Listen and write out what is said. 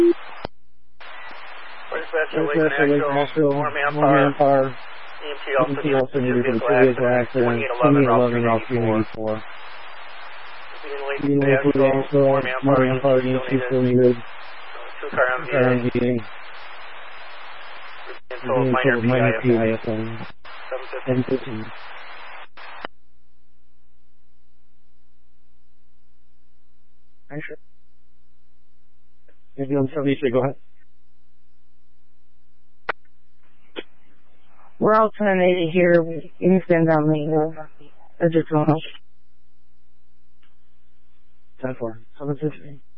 Westchester, Lake Nashville, more manpower. EMT also needed for the two vehicle accident, 2811 Route 394. Being Lake Nashville, more manpower, EMT still needed. Two-car MVA. Minor PISM. 715. Sure. Ambulance 73, go ahead. We're all 1080 here. We can send down the additional help. 10-4. 715.